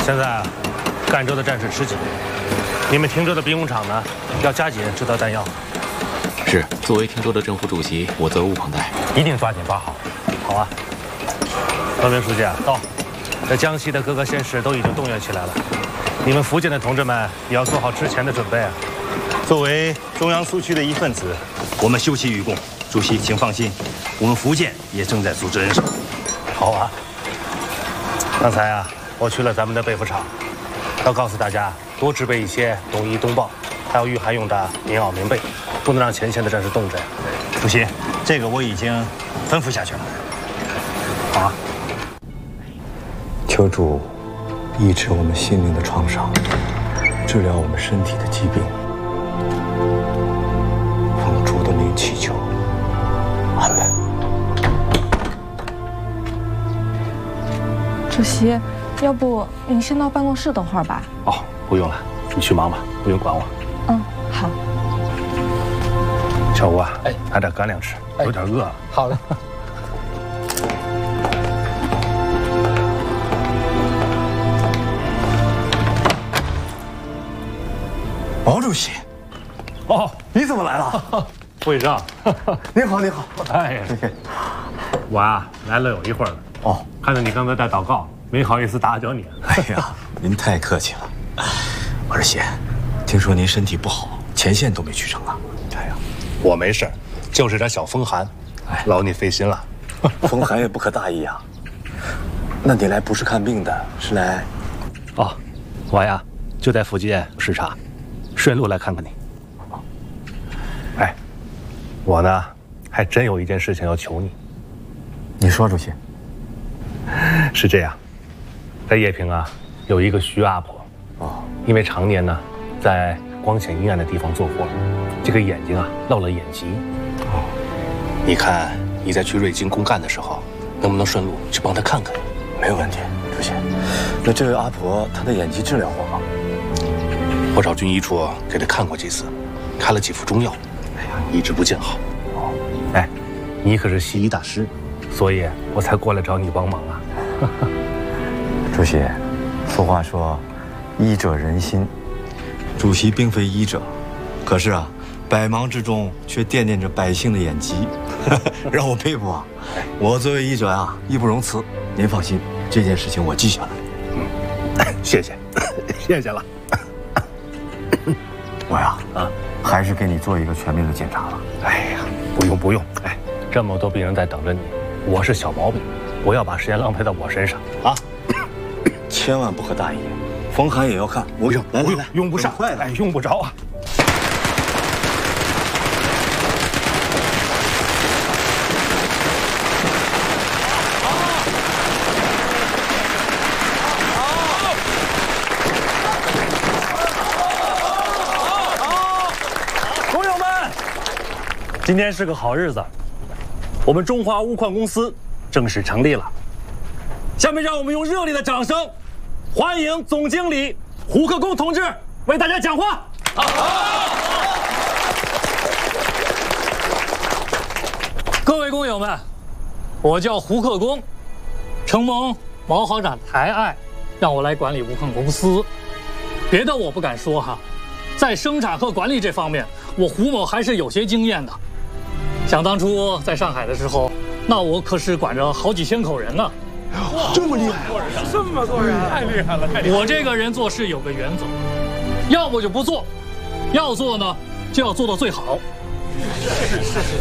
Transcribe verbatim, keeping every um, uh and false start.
现在啊，赣州的战事吃紧，你们汀州的兵工厂呢，要加紧制造弹药。 是，作为汀州的政府主席，我责无旁贷， 一定抓紧抓好。好啊，方明书记啊，到。这江西的各个县市都已经动员起来了，你们福建的同志们也要做好之前的准备啊。 作为中央苏区的一份子，我们休戚与共。主席，请放心，我们福建也正在组织人手。 好啊。刚才啊，我去了咱们的被服厂，要告诉大家多制备一些冬衣、冬帽，还有御寒用的棉袄、棉被，不能让前线的战士冻着呀。 主席，这个我已经吩咐下去了。 好啊。 求主医治我们心灵的创伤，治疗我们身体的疾病。奉主的名祈求，阿门。 主席，要不您先到办公室等会儿吧？ 哦，不用了，你去忙吧，不用管我。 嗯，好。 小吴啊， 哎， 拿点干粮吃，有点饿了。 好嘞。 毛主席， 哦， 你怎么来了？ 会长， 您好，您好。 哎，我啊来了有一会儿了。哦，看到你刚才在祷告，没好意思打搅你。 哎呀，您太客气了。毛主席，听说您身体不好，前线都没去成啊？ 哎呀，我没事，就是点小风寒，哎，劳你费心了。 风寒也不可大意啊。那你来不是看病的，是来…… 哦，我呀就在附近视察。顺路来看看你。哎，我呢，还真有一件事情要求你。 你说，主席。 是这样，在叶平啊，有一个徐阿婆，哦，因为常年呢在光线阴暗的地方做活，这个眼睛啊落了眼疾。哦，你看你在去瑞金公干的时候，能不能顺路去帮她看看？ 没有问题，主席。那这位阿婆她的眼疾治疗过吗？ 我找军医处给他看过几次，开了几副中药，哎呀，一直不见好。哦，哎，你可是西医大师，所以我才过来找你帮忙啊。 主席，俗话说，医者仁心。主席并非医者，可是啊，百忙之中却惦念着百姓的眼疾，让我佩服啊。我作为医者啊，义不容辞。您放心，这件事情我记下来。 嗯，谢谢，谢谢了。 我呀，啊，还是给你做一个全面的检查了。 哎呀，不用不用，哎，这么多病人在等着你，我是小毛病，不要把时间浪费到我身上啊！ 千万不可大意，风寒也要看。不用，来来来， 用不上，快来，用不着啊。今天是个好日子，我们中华钨矿公司正式成立了。下面让我们用热烈的掌声，欢迎总经理胡克功同志为大家讲话。 各位工友们，我叫胡克功，承蒙毛行长抬爱，让我来管理钨矿公司。别的我不敢说哈，在生产和管理这方面，我胡某还是有些经验的。想当初在上海的时候，那我可是管着好几千口人呢。 这么厉害， 这么多人，太厉害了！太厉害了！我这个人做事有个原则，要么就不做，要做呢就要做到最好。是是是。